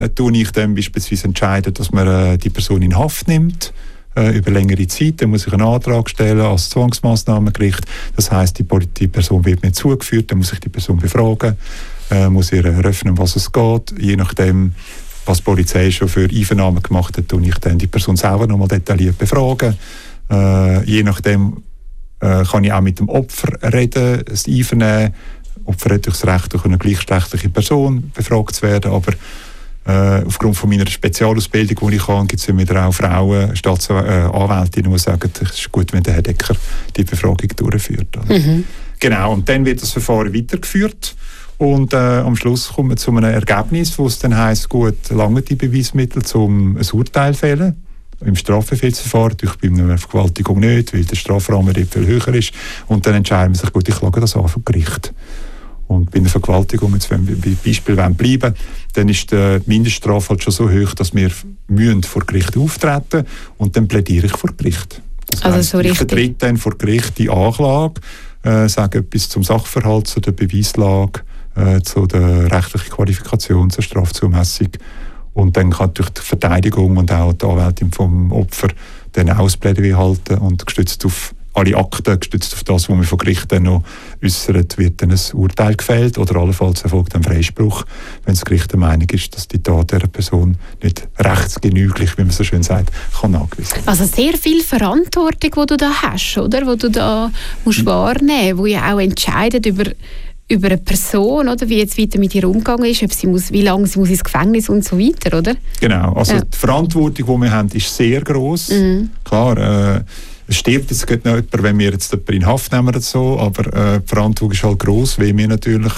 tue ich dann beispielsweise entscheiden, dass man die Person in Haft nimmt, über längere Zeit. Dann muss ich einen Antrag stellen als Zwangsmaßnahmengericht. Das heisst, die Person wird mir zugeführt, dann muss ich die Person befragen, muss ihr eröffnen, was es geht. Je nachdem, was die Polizei schon für Einvernahmen gemacht hat, tue ich dann die Person selber nochmal detailliert befragen. Je nachdem kann ich auch mit dem Opfer reden, es einvernehmen. Opfer hat das Recht, durch eine gleichgeschlechtliche Person befragt zu werden, aber aufgrund von meiner Spezialausbildung, die ich habe, gibt es ja wieder auch Frauen, Anwältinnen, die sagen, es ist gut, wenn der Herr Decker die Befragung durchführt. Mhm. Genau, und dann wird das Verfahren weitergeführt und am Schluss kommt man zu einem Ergebnis, wo es dann heisst, gut, lange die Beweismittel, um ein Urteil zu fällen. Im Strafbefehlsverfahren, natürlich bei einer Vergewaltigung nicht, weil der Strafrahmen dort viel höher ist. Und dann entscheiden wir sich, gut, ich klage das an vor Gericht. Und bei einer Vergewaltigung, jetzt wenn wir bei Beispiel bleiben, dann ist die Mindeststrafe halt schon so hoch, dass wir vor Gericht auftreten und dann plädiere ich vor Gericht. Das heisst, ich vertrete dann vor Gericht die Anklage, sage etwas zum Sachverhalt, zu der Beweislage, zu der rechtlichen Qualifikation, zur Strafzumessung. Und dann kann natürlich die Verteidigung und auch die Anwältin vom Opfer dann auch das Plädoyer halten und gestützt auf alle Akten, gestützt auf das, was wir von Gericht dann noch äußern, wird dann ein Urteil gefällt oder allenfalls erfolgt ein Freispruch, wenn das Gericht der Meinung ist, dass die Tat dieser Person nicht rechtsgenüglich, wie man so schön sagt, kann nachgewiesen werden. Also sehr viel Verantwortung, die du da hast, oder? Die du da musst wahrnehmen, wo ja auch entscheidet über eine Person, oder, wie jetzt weiter mit ihr umgegangen ist, ob sie muss, wie lange sie muss ins Gefängnis und so weiter, oder? Genau, also die Verantwortung, die wir haben, ist sehr gross. Mhm. Klar, es stirbt jetzt noch jemand, wenn wir jetzt jemanden in Haft nehmen oder so, aber die Verantwortung ist halt gross, weil wir natürlich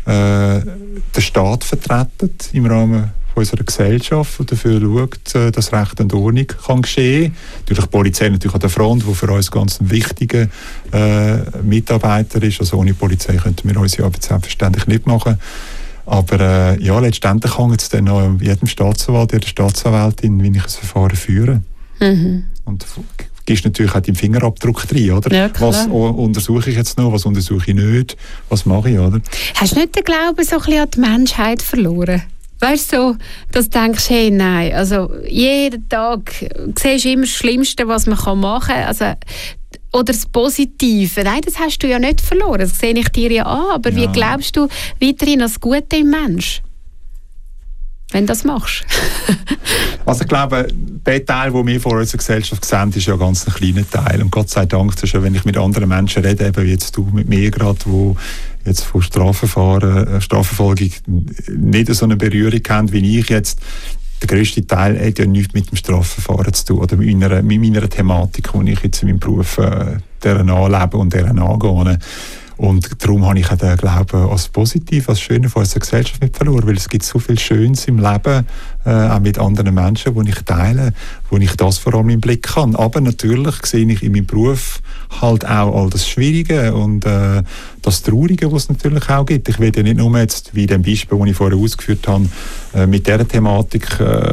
den Staat vertreten im Rahmen von unserer Gesellschaft und dafür schaut, dass Recht und Ordnung kann geschehen. Natürlich die Polizei natürlich an der Front, die für uns ganz ein wichtiger Mitarbeiter ist. Also ohne Polizei könnten wir unsere Arbeit selbstverständlich nicht machen. Aber ja, letztendlich hängt es dann an jedem Staatsanwalt, jeder Staatsanwältin, wie ich ein Verfahren führe. Mhm. Und gibst natürlich auch deinen Fingerabdruck drin, oder? Ja, was untersuche ich jetzt noch, was untersuche ich nicht, was mache ich, oder? Hast du nicht den Glauben so ein bisschen an die Menschheit verloren? Weißt du, so, dass du denkst, hey, nein, also jeden Tag siehst du immer das Schlimmste, was man machen kann. Also, oder das Positive. Nein, das hast du ja nicht verloren. Das sehe ich dir ja an. Aber wie glaubst du weiterhin an das Gute im Menschen, wenn du das machst? Also ich glaube, der Teil, den wir vor unserer Gesellschaft sehen, ist ja ganz ein kleiner Teil. Und Gott sei Dank, das ist ja, wenn ich mit anderen Menschen rede, eben wie jetzt du mit mir gerade, wo jetzt von Strafverfolgung nicht so eine Berührung haben wie ich jetzt. Der grösste Teil hat ja nichts mit dem Strafverfahren zu tun oder mit meiner Thematik, die ich jetzt in meinem Beruf deren anlebe und deren angehe. Und darum habe ich auch den Glauben als positiv, als Schöne von unserer Gesellschaft nicht verloren, weil es gibt so viel Schönes im Leben, auch mit anderen Menschen, die ich teile, wo ich das vor allem im Blick habe. Aber natürlich sehe ich in meinem Beruf halt auch all das Schwierige und das Traurige, was es natürlich auch gibt. Ich will ja nicht nur jetzt, wie in dem Beispiel, das ich vorher ausgeführt habe, mit dieser Thematik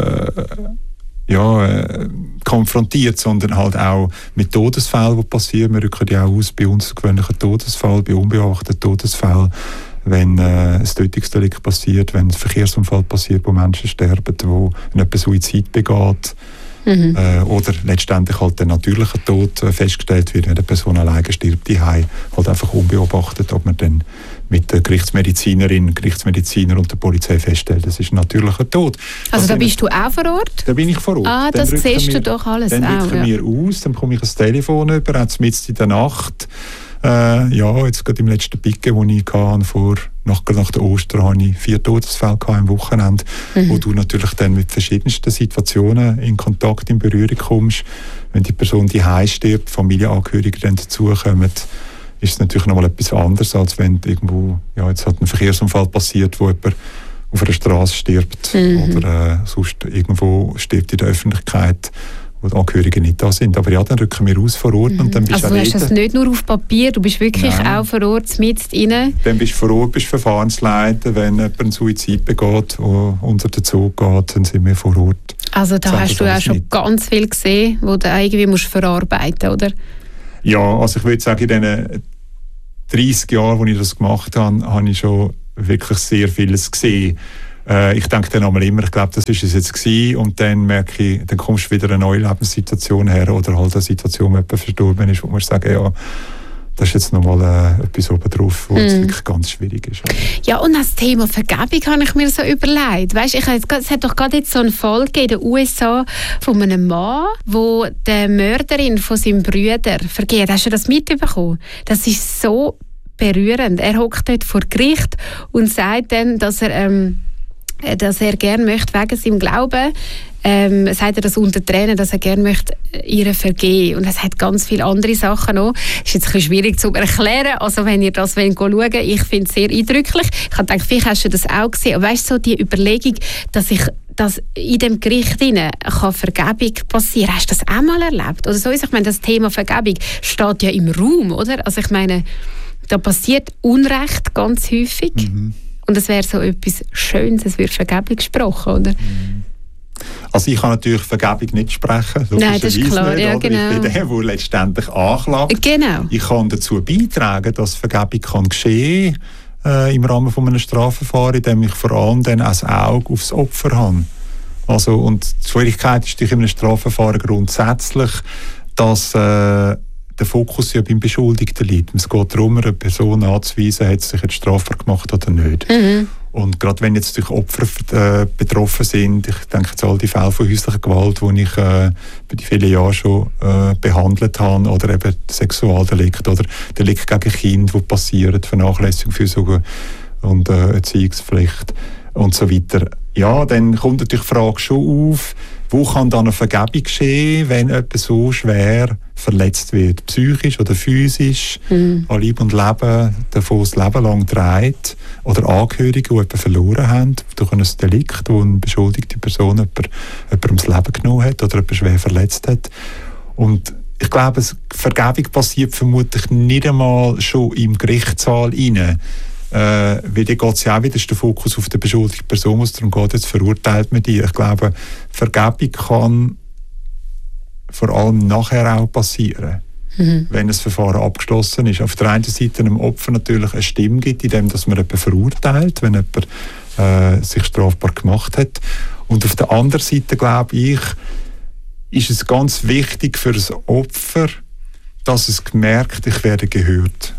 konfrontiert, sondern halt auch mit Todesfällen, die passieren. Wir rücken ja auch aus bei außergewöhnlichen Todesfällen, bei unbeachteten Todesfällen, wenn ein Tötungsdelikt passiert, wenn ein Verkehrsunfall passiert, wo Menschen sterben, wo jemand Suizid begeht. Mhm. Oder letztendlich halt der natürliche Tod festgestellt wird, wenn eine Person alleine stirbt, die halt einfach unbeobachtet, ob man dann mit der Gerichtsmedizinerin, Gerichtsmediziner und der Polizei feststellt, das ist ein natürlicher Tod. Also da bist du auch vor Ort? Da bin ich vor Ort. Ah, das siehst du doch alles auch. Dann rücken wir aus, dann komme ich ans Telefon über, jetzt mitten in der Nacht. Jetzt gerade im letzten Picken, den ich hatte, nach der Ostern, hatte ich 4 Todesfälle am Wochenende, wo du natürlich dann mit verschiedensten Situationen in Kontakt, in Berührung kommst. Wenn die Person die Hause stirbt, Familienangehörige dann dazukommen, ist es natürlich nochmal etwas anderes, als wenn irgendwo, jetzt hat ein Verkehrsunfall passiert, wo jemand auf einer Straße stirbt oder sonst irgendwo stirbt in der Öffentlichkeit, wo die Angehörigen nicht da sind. Aber ja, dann rücken wir aus vor Ort. Und dann bist also du hast das nicht nur auf Papier, du bist wirklich auch vor Ort mit rein? Dann bist du vor Ort, bist Verfahrensleiter. Wenn jemand einen Suizid begeht, der unter den Zug geht, dann sind wir vor Ort. Also da hast du auch schon ganz viel gesehen, wo du irgendwie musst verarbeiten, oder? Ja, also ich würde sagen, in diesen 30 Jahren, als ich das gemacht habe, habe ich schon wirklich sehr vieles gesehen. Ich denke dann einmal immer, ich glaube, das ist es jetzt gewesen, und dann merke ich, dann kommst du wieder eine neue Lebenssituation her oder halt eine Situation, wo jemand verstorben ist, wo man sagen, ja, das ist jetzt nochmal etwas obendrauf, wo es wirklich ganz schwierig ist. Ja, und das Thema Vergebung habe ich mir so überlegt. Weißt, es hat doch gerade jetzt so einen Fall gegeben in den USA von einem Mann, der die Mörderin von seinem Bruder vergeht. Hast du das mitbekommen? Das ist so berührend. Er hockt dort vor Gericht und sagt dann, dass er gerne möchte, wegen seinem Glauben, sagt er das unter Tränen, dass er gerne möchte ihr vergeben. Und es hat ganz viele andere Sachen noch. Ist jetzt ein bisschen schwierig zu erklären. Also wenn ihr das schauen wollt, ich finde es sehr eindrücklich. Ich habe gedacht, vielleicht hast du das auch gesehen. Aber weißt du, so die Überlegung, dass in dem Gericht kann Vergebung passieren. Hast du das auch mal erlebt? Oder so ist, ich meine, das Thema Vergebung steht ja im Raum, oder? Also ich meine, da passiert Unrecht ganz häufig. Und es wäre so etwas Schönes, es wird Vergebung gesprochen, oder? Also ich kann natürlich Vergebung nicht sprechen. Nein, das ist klar, nicht, ja, genau. Ich bin der letztendlich anklagt. Genau. Ich kann dazu beitragen, dass Vergebung kann geschehen im Rahmen von einem Strafverfahren, indem ich vor allem dann ein Auge aufs Opfer habe. Also, und die Schwierigkeit ist natürlich in einem Strafverfahren grundsätzlich, dass der Fokus ja beim Beschuldigten liegt. Es geht darum, eine Person anzuweisen, hat sie sich jetzt strafbar gemacht oder nicht. Und gerade wenn jetzt durch Opfer betroffen sind, ich denke jetzt all die Fälle von häuslicher Gewalt, die ich über die vielen Jahre schon behandelt habe, oder eben Sexualdelikt oder Delikt gegen Kinder, die passieren, Vernachlässigung, Fürsorge und Erziehungspflicht und so weiter. Ja, dann kommt natürlich die Frage schon auf, wo kann dann eine Vergebung geschehen, wenn jemand so schwer verletzt wird, psychisch oder physisch, an Leib und Leben, davon das Leben lang trägt, oder Angehörige, die jemanden verloren haben durch ein Delikt, wo eine beschuldigte Person jemandem das Leben genommen hat oder jemanden schwer verletzt hat. Und ich glaube, Vergebung passiert vermutlich nicht einmal schon im Gerichtssaal rein. Weil dann geht es ja auch wieder, ist der Fokus auf die beschuldigte Person, was darum geht, jetzt verurteilt man die. Ich glaube, Vergebung kann vor allem nachher auch passieren, wenn das Verfahren abgeschlossen ist. Auf der einen Seite einem Opfer natürlich eine Stimme gibt, indem dass man jemanden verurteilt, wenn jemand sich strafbar gemacht hat. Und auf der anderen Seite, glaube ich, ist es ganz wichtig für das Opfer, dass es merkt, ich werde gehört.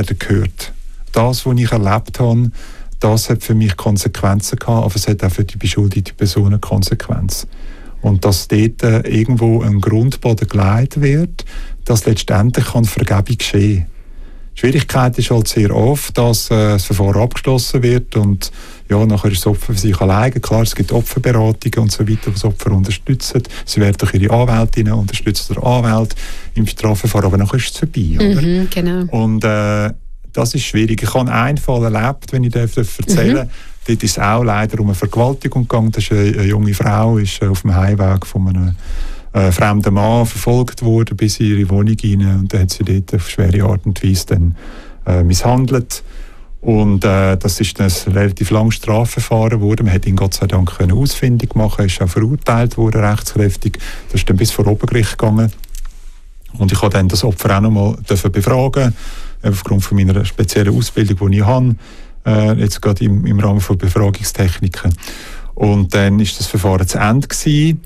Das, was ich erlebt habe, das hat für mich Konsequenzen gehabt, aber es hat auch für die beschuldigte Person eine Konsequenz. Und dass dort irgendwo ein Grundboden gelegt wird, dass letztendlich kann Vergebung geschehen. Die Schwierigkeit ist halt sehr oft, dass das Verfahren abgeschlossen wird und ja, nachher ist das Opfer für sich alleine. Klar, es gibt Opferberatungen und so weiter, die das Opfer unterstützen. Sie werden durch ihre Anwältinnen unterstützt oder Anwälte im Strafverfahren, aber nachher ist es vorbei. Oder? Genau. Und das ist schwierig. Ich habe einen Fall erlebt, wenn ich das erzählen darf. Dort ist es auch leider um eine Vergewaltigung gegangen. Das ist eine junge Frau, ist auf dem Heimweg von einem fremden Mann verfolgt worden bis in ihre Wohnung hinein. Und dann hat sie dort auf schwere Art und Weise dann, misshandelt. Und das ist ein relativ langes Strafverfahren geworden. Man hat ihn Gott sei Dank ausfindig machen. Er ist auch verurteilt worden, rechtskräftig. Das ist dann bis vor Obergericht gegangen. Und ich habe dann das Opfer auch noch mal befragen, aufgrund von meiner speziellen Ausbildung, die ich habe, jetzt gerade im Rahmen von Befragungstechniken. Und dann ist das Verfahren zu Ende gewesen.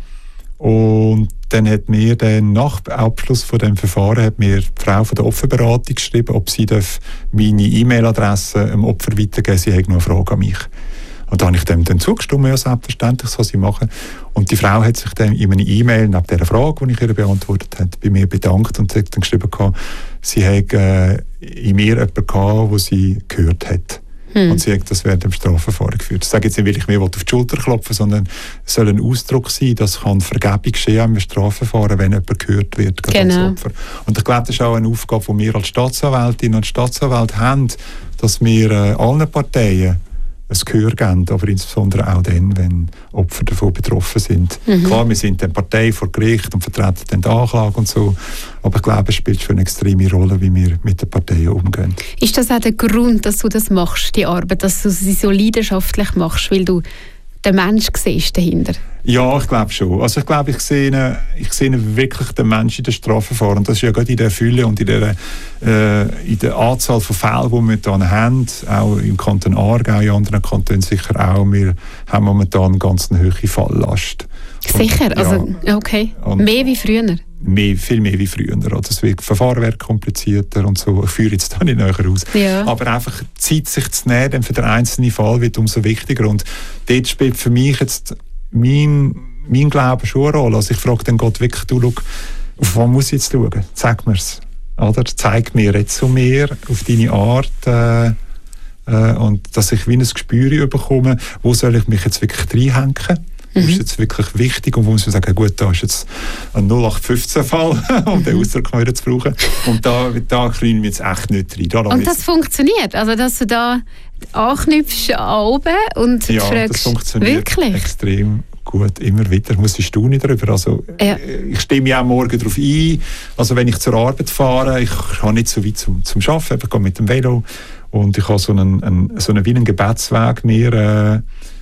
Und dann hat mir dann nach Abschluss von dem Verfahren hat mir die Frau von der Opferberatung geschrieben, ob sie meine E-Mail-Adresse dem Opfer weitergeben, sie hat noch eine Frage an mich. Und da habe ich dem dann zugestimmt, ja, selbstverständlich, soll sie machen. Und die Frau hat sich dann in einer E-Mail nach dieser Frage, die ich ihr beantwortet habe, bei mir bedankt und sie hat dann geschrieben, sie hätte in mir jemanden gehabt, den sie gehört hat. Und sie hat das während dem Strafverfahren geführt. Ich sage jetzt nicht, weil ich mir auf die Schulter klopfen, sondern es soll ein Ausdruck sein, dass kann Vergebung geschehen im Strafverfahren, wenn jemand gehört wird, als Opfer. Und ich glaube, das ist auch eine Aufgabe, die wir als Staatsanwältinnen und Staatsanwälte haben, dass wir allen Parteien ein Gehör geben, aber insbesondere auch dann, wenn Opfer davon betroffen sind. Klar, wir sind dann Partei vor Gericht und vertreten dann die Anklage und so, aber ich glaube, es spielt schon eine extreme Rolle, wie wir mit den Parteien umgehen. Ist das auch der Grund, dass du das machst, die Arbeit, dass du sie so leidenschaftlich machst, weil du den Menschen siehst dahinter. Ja, ich glaube schon. Also ich glaube, ich sehe wirklich den Menschen in der Strafverfahren. Das ist ja gerade in der Fülle und in der Anzahl von Fällen, die wir dann haben, auch im Kanton Aargau, in anderen Kantonen sicher auch. Wir haben momentan eine ganz hohe Falllast. Sicher? Also, okay. Mehr wie früher? Viel mehr wie früher. Das Verfahren wird komplizierter und so. Ich führe jetzt da nicht näher aus. Ja. Aber einfach die Zeit, sich zu nehmen für den einzelnen Fall, wird umso wichtiger. Und dort spielt für mich jetzt mein Glaube schon eine Rolle. Also ich frage dann Gott wirklich, du, schau, auf was muss ich jetzt schauen? Zeig mir's. Oder? Zeig mir jetzt so mehr auf deine Art und dass ich wie ein Gespür bekomme, wo soll ich mich jetzt wirklich reinhängen? Das ist jetzt wirklich wichtig und wo muss man sagen, gut, da ist jetzt ein 0815-Fall, um den Ausdruck wieder zu brauchen. Und da kriegen wir jetzt echt nicht rein. Und das funktioniert? Also, dass du da anknüpfst an oben und fragst, das funktioniert wirklich? Extrem gut, immer wieder. Ich muss ich staune darüber. Also, ich stehe mich auch morgen darauf ein. Also, wenn ich zur Arbeit fahre, ich habe nicht so weit zum Arbeiten, ich gehe mit dem Velo und ich habe so einen wie einen Gebetsweg mir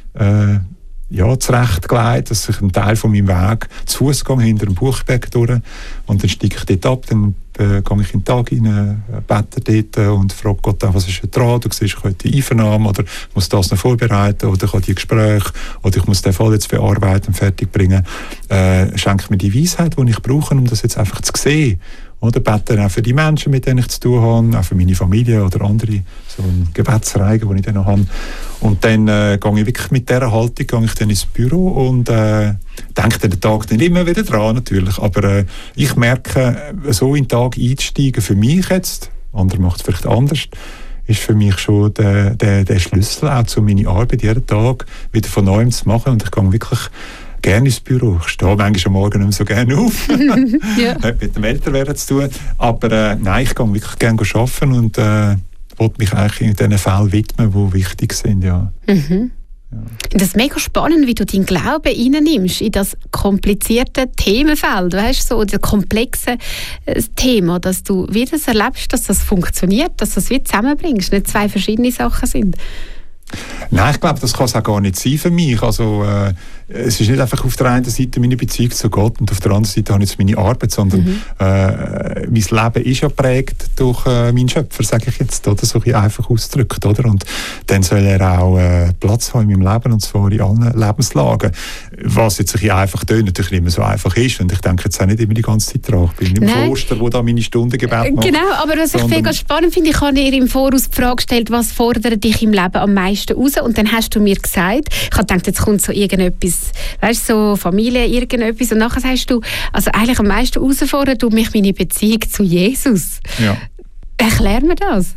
zurechtgelegt, dass ich einen Teil von meinem Weg zu Fuß gehe, hinter dem Buchberg durch. Und dann steige ich dort ab, dann gehe ich in den Tag rein, bete dort und frage Gott auch, was ist heute dran? Du siehst, ich heute die Einvernahme oder ich muss das noch vorbereiten oder ich habe die Gespräche oder ich muss den Fall jetzt bearbeiten und fertig bringen. Schenke mir die Weisheit, die ich brauche, um das jetzt einfach zu sehen. Oder bete auch für die Menschen, mit denen ich zu tun habe, auch für meine Familie oder andere, so eine Gebetsreihe, die ich dann noch habe. Und dann gehe ich wirklich mit dieser Haltung ins Büro und denke den Tag dann immer wieder dran, natürlich. Aber ich merke, so in den Tag einzusteigen, für mich jetzt, andere macht es vielleicht anders, ist für mich schon der Schlüssel auch zu meiner Arbeit, jeden Tag wieder von neuem zu machen. Und ich gehe wirklich gerne ins Büro. Ich stehe manchmal am Morgen nicht mehr so gerne auf. Ja. Hat mit dem Älterwerden zu tun. Aber nein, ich gehe wirklich gerne arbeiten und will mich eigentlich in diesen Fällen widmen, die wichtig sind. Ja. Mhm. Ja. Das ist mega spannend, wie du deinen Glauben reinnimmst in das komplizierte Themenfeld, weißt, so das komplexe Thema, dass du wieder erlebst, dass das funktioniert, dass du es wieder zusammenbringst, nicht zwei verschiedene Sachen sind. Nein, ich glaube, das kann es auch gar nicht sein für mich. Also, es ist nicht einfach auf der einen Seite meine Beziehung zu Gott und auf der anderen Seite habe ich jetzt meine Arbeit, sondern mein Leben ist ja geprägt durch meinen Schöpfer, sage ich jetzt, oder? So ein einfach ausgedrückt, oder? Und dann soll er auch Platz haben in meinem Leben, und zwar in allen Lebenslagen. Was jetzt einfach natürlich nicht mehr so einfach ist, und ich denke jetzt auch nicht immer die ganze Zeit dran. Ich bin nicht im Kloster, wo da meine Stundengebet macht. Genau, aber was ich mega spannend finde, ich habe dir im Voraus die Frage gestellt, was fordert dich im Leben am meisten raus? Und dann hast du mir gesagt, ich habe gedacht, jetzt kommt so irgendetwas, weißt du, so Familie, irgendetwas, und nachher sagst du, also eigentlich am meisten herausfordert du mich meine Beziehung zu Jesus. Ja. Erklär mir das.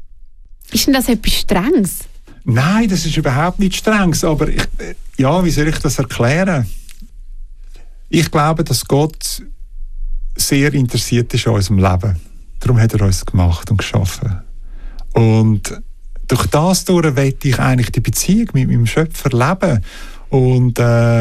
Ist denn das etwas Strenges? Nein, das ist überhaupt nicht Strenges, aber wie soll ich das erklären? Ich glaube, dass Gott sehr interessiert ist an unserem Leben. Darum hat er uns gemacht und geschaffen. Und durch das möchte ich eigentlich die Beziehung mit meinem Schöpfer leben. Und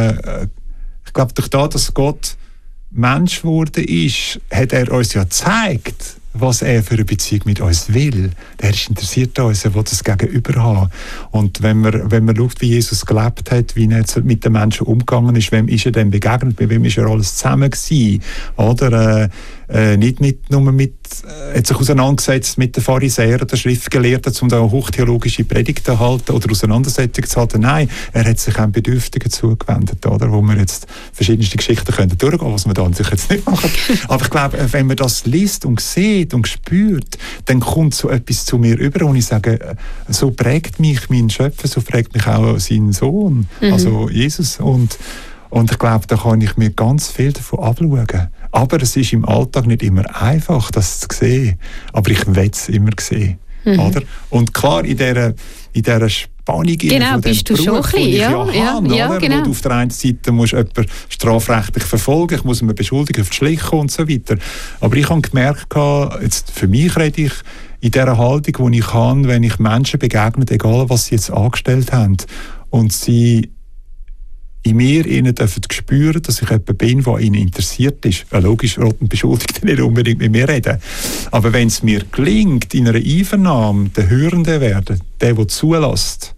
ich glaube, durch das, dass Gott Mensch geworden ist, hat er uns ja gezeigt, was er für eine Beziehung mit uns will. Er ist interessiert an uns, er will das Gegenüber haben. Und wenn man schaut, wie Jesus gelebt hat, wie er mit den Menschen umgegangen ist, wem ist er denn begegnet, bei wem ist er alles zusammen gewesen, oder? Nicht nur hat sich auseinandergesetzt mit den Pharisäern oder Schriftgelehrten, um da hochtheologische Predigten zu halten oder Auseinandersetzungen zu halten. Nein, er hat sich auch Bedürftigen zugewendet, oder? Wo wir jetzt verschiedenste Geschichten können durchgehen, was wir da an sich jetzt nicht machen. Aber ich glaube, wenn man das liest und sieht und spürt, dann kommt so etwas zu mir über, und ich sage, so prägt mich mein Schöpfer, so prägt mich auch sein Sohn, also Jesus. Und ich glaube, da kann ich mir ganz viel davon abschauen. Aber es ist im Alltag nicht immer einfach, das zu sehen. Aber ich will es immer sehen. Oder? Und klar, in dieser Spannung von dem Beruf, den ich habe, oder? Genau. Wo du auf der einen Seite musst jemanden strafrechtlich verfolgen, ich muss ihn beschuldigen, verschlichen und so weiter. Aber ich habe gemerkt, jetzt für mich rede ich, in dieser Haltung, die ich habe, wenn ich Menschen begegne, egal was sie jetzt angestellt haben, und sie in mir ihnen dürfen spüren, dass ich jemand bin, der ihnen interessiert ist. Logisch, roten Beschuldigten nicht unbedingt mit mir reden. Aber wenn es mir gelingt, in einer Einvernahme der Hörende werden, der zulässt,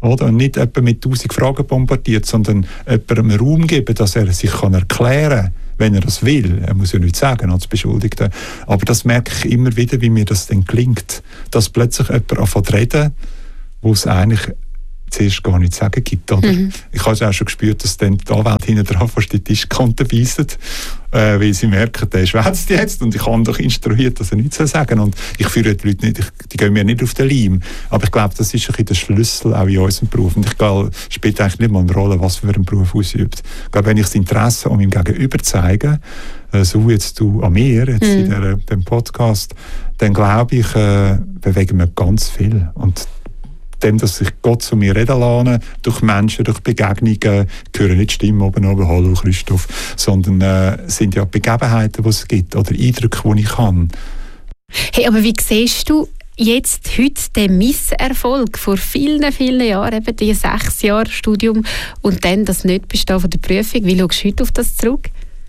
Oder? Und nicht jemand mit 1000 Fragen bombardiert, sondern jemandem Raum geben, dass er sich erklären kann, wenn er das will. Er muss ja nichts sagen als Beschuldigter. Aber das merke ich immer wieder, wie mir das dann gelingt. Dass plötzlich jemand anfängt zu reden, wo es eigentlich zuerst gar nichts zu sagen gibt. Oder? Ich habe auch schon gespürt, dass dann die Anwälte hinten dran fast die Tischkante beißen, weil sie merken, der schwätzt jetzt und ich habe doch instruiert, dass er nichts sagen soll. Und ich führe die Leute nicht, die gehen mir nicht auf den Leim. Aber ich glaube, das ist ein bisschen der Schlüssel auch in unserem Beruf. Und ich glaube, es spielt eigentlich nicht mal eine Rolle, was für einen Beruf ausübt. Ich glaube, wenn ich das Interesse an meinem Gegenüber zeige, so wie jetzt du an mir, jetzt in dem Podcast, dann glaube ich, bewegen wir ganz viel. Und dem, dass sich Gott zu mir reden lasse, durch Menschen, durch Begegnungen, hören nicht Stimmen oben runter, «Hallo Christoph», sondern sind ja Begebenheiten, die es gibt, oder Eindrücke, die ich habe. Hey, aber wie siehst du jetzt heute den Misserfolg vor vielen, vielen Jahren, eben die 6 Jahre Studium und dann das Nicht-Bestehen von der Prüfung? Wie schaust du heute auf das zurück?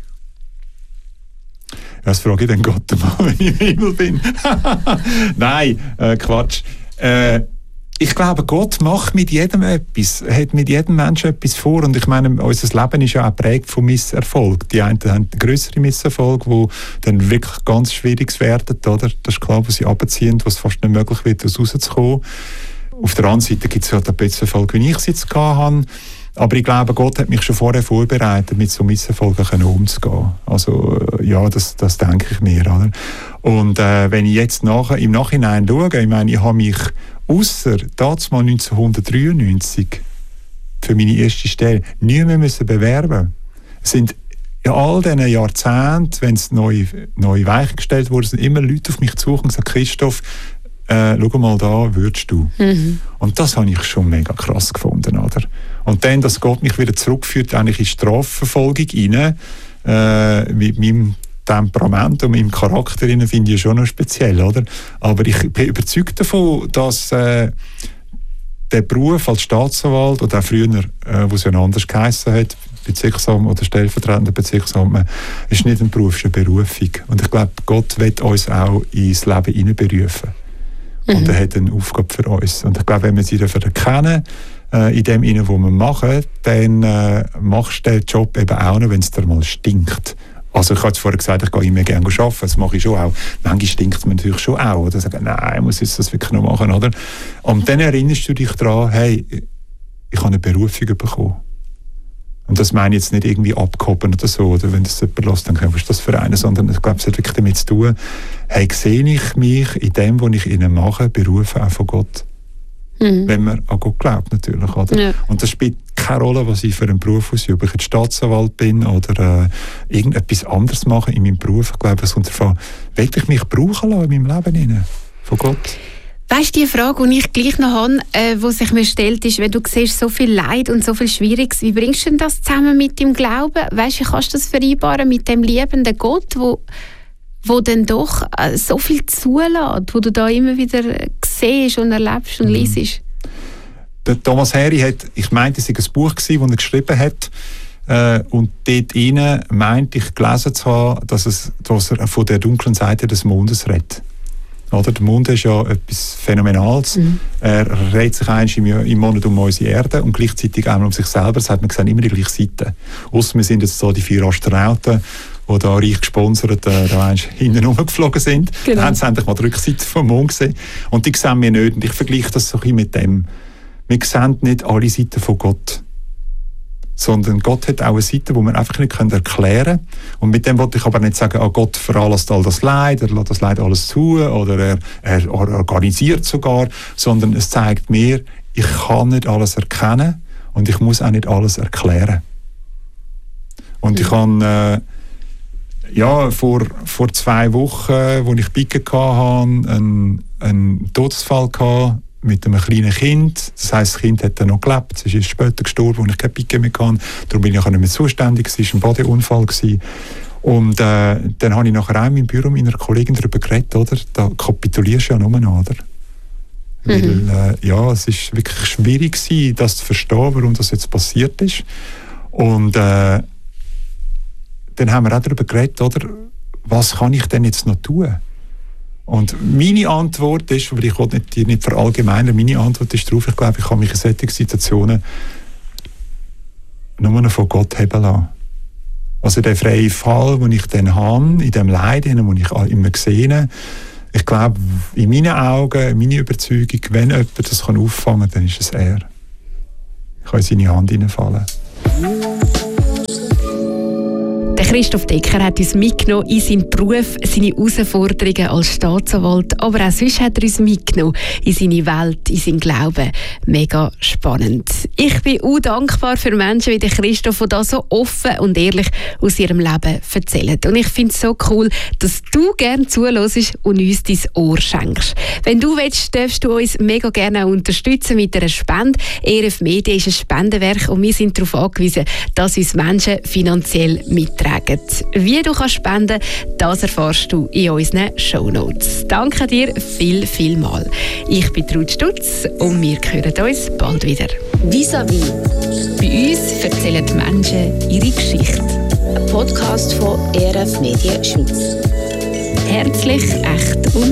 Ja, das frage ich dann Gott mal, wenn ich im Himmel bin. Nein, Quatsch. Ich glaube, Gott macht mit jedem etwas, hat mit jedem Menschen etwas vor. Und ich meine, unser Leben ist ja auch geprägt von Misserfolg. Die einen haben grössere Misserfolge, die dann wirklich ganz schwierig werden, oder? Das ist klar, wo sie runterziehen, wo es fast nicht möglich wird, daraus rauszukommen. Auf der anderen Seite gibt es halt einen Misserfolg, wie ich es jetzt hatte. Aber ich glaube, Gott hat mich schon vorher vorbereitet, mit so Misserfolgen umzugehen. Also, ja, das denke ich mir, oder? Und wenn ich jetzt im Nachhinein schaue, ich meine, ich habe mich ausser damals 1993 für meine erste Stelle nie mehr bewerben. Es sind in all diesen Jahrzehnten, wenn es neu weich gestellt wurde, sind immer Leute auf mich zu und gesagt, Christoph, schau mal da, würdest du. Und das habe ich schon mega krass gefunden, oder? Und dann, dass Gott mich wieder zurückführt, eigentlich in Strafverfolgung rein, mit meinem Temperament und meinem Charakter finde ich schon noch speziell, oder? Aber ich bin überzeugt davon, dass der Beruf als Staatsanwalt oder auch früher, wo es ja anders geheissen hat, Bezirksamt oder stellvertretender Bezirksamt, ist nicht ein Beruf, es ist eine Berufung. Und ich glaube, Gott will uns auch ins Leben hineinberufen. Und er hat eine Aufgabe für uns. Und ich glaube, wenn wir sie erkennen, in dem, was wir machen, dann machst du den Job eben auch noch, wenn es dir mal stinkt. Also ich habe jetzt vorher gesagt, ich gehe immer gerne arbeiten, das mache ich schon auch. Manchmal stinkt es mir natürlich schon auch. Oder sagen, nein, ich muss jetzt das wirklich noch machen. Oder? Und dann erinnerst du dich daran, hey, ich habe eine Berufung bekommen. Und das meine ich jetzt nicht irgendwie abgehoben oder so, oder wenn das jemand lässt, dann was ist das für einen, sondern ich glaube, es hat wirklich damit zu tun, hey, sehe ich mich in dem, was ich ihnen mache, berufen auch von Gott. Wenn man an Gott glaubt, natürlich. Oder? Ja. Und das spielt keine Rolle, was ich für einen Beruf ausübe. Ob ich jetzt Staatsanwalt bin oder irgendetwas anderes mache in meinem Beruf. Ich glaube, es kommt davon, will ich mich brauchen lassen in meinem Leben hinein, von Gott? Weißt du, die Frage, die ich gleich noch habe, die sich mir stellt, ist, wenn du siehst, so viel Leid und so viel Schwieriges, wie bringst du denn das zusammen mit dem Glauben? Weißt du, wie kannst du das vereinbaren mit dem liebenden Gott, wo dann doch so viel zulässt, wo du da immer wieder siehst und erlebst und liest? Der Thomas Harry hat, ich meinte, es war ein Buch, das er geschrieben hat, und dort rein meinte ich gelesen zu haben, dass er von der dunklen Seite des Mondes redet. Oder? Der Mond ist ja etwas Phänomenales. Er dreht sich einmal im Monat um unsere Erde und gleichzeitig auch um sich selber. Das hat man gesehen, immer die gleiche Seite. Ausser wir sind jetzt so die 4 Astronauten, die da reich gesponsert da hinten rumgeflogen sind. Genau. Dann haben sie endlich mal die Rückseite vom Mond gesehen. Und die sehen wir nicht. Und ich vergleiche das so ein bisschen mit dem. Wir sehen nicht alle Seiten von Gott. Sondern Gott hat auch eine Seite, die wir einfach nicht erklären können. Und mit dem wollte ich aber nicht sagen, Gott veranlasst all das Leid, er lässt das Leid alles zu, oder er organisiert sogar, sondern es zeigt mir, ich kann nicht alles erkennen und ich muss auch nicht alles erklären. Und ich habe vor 2 Wochen, als ich Picke hatte, einen Todesfall gehabt, mit einem kleinen Kind. Das heisst, das Kind hat dann noch gelebt. Es ist später gestorben, als ich keine Picke mehr hatte. Darum bin ich auch nicht mehr zuständig. Es war ein Bodenunfall. Und dann habe ich nachher auch in meinem Büro mit einer Kollegin darüber geredet, oder? Da kapitulierst du ja nur noch, oder? Weil, es war wirklich schwierig, das zu verstehen, warum das jetzt passiert ist. Und dann haben wir auch darüber geredet, oder? Was kann ich denn jetzt noch tun? Und meine Antwort ist, weil ich dir nicht verallgemeinern, meine Antwort ist darauf, ich glaube, ich kann mich in solchen Situationen nur noch von Gott haben lassen. Also der freie Fall, den ich dann habe, in dem Leid, den ich immer sehe, ich glaube, in meinen Augen, meine Überzeugung, wenn jemand das auffangen kann, dann ist es er. Ich kann in seine Hand hineinfallen. Der Christoph Decker hat uns mitgenommen in seinen Beruf, seine Herausforderungen als Staatsanwalt, aber auch sonst hat er uns mitgenommen in seine Welt, in seinen Glauben. Mega spannend. Ich bin auch dankbar für Menschen wie der Christoph, die das so offen und ehrlich aus ihrem Leben erzählen. Und ich finde es so cool, dass du gerne zuhörst und uns dein Ohr schenkst. Wenn du willst, darfst du uns mega gerne auch unterstützen mit einer Spende. ERF Media ist ein Spendenwerk und wir sind darauf angewiesen, dass uns Menschen finanziell mittragen. Wie du kannst spenden, das erfährst du in unseren Shownotes. Danke dir vielmals. Ich bin Ruth Stutz und wir hören uns bald wieder. Vis-à-vis. Bei uns erzählen die Menschen ihre Geschichte. Ein Podcast von ERF Media Schweiz. Herzlich, echt und